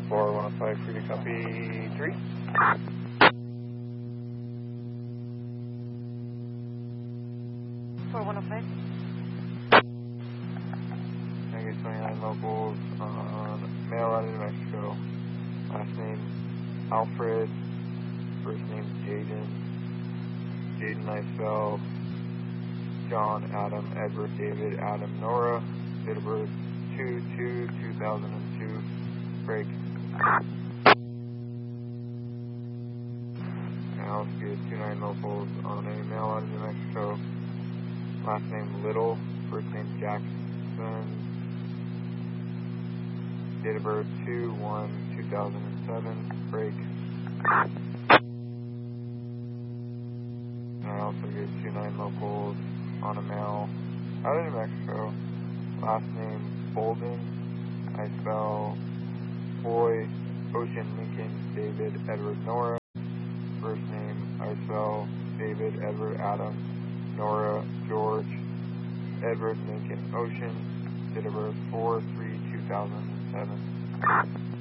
4105, free to copy 3. Negative 29 locals on mail out of New Mexico. Last name Alfred, first name Jaden. Jaden Isbell, John, Adam, Edward, David, Adam, Nora. Date of birth 2/2/2002. Break. Now speed 29 locals on a mail out of New Mexico. Last name Little, first name Jackson. Date of birth 2/1/2007. Break. And I also get 29 locals on a mail out of New Mexico. Last name Bolden. I spell Boy, Ocean, Lincoln, David, Edward, Nora. First name I spell David, Edward, Adam, Nora, George, Edward, Lincoln, Ocean. Date of birth 4/3/2007.